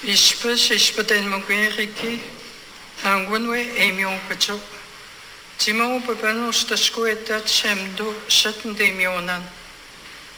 Ishpaten Mogweriki, and one way Amion Pacho. Timon Papanos the Square that Shem do Shatan de Mionan.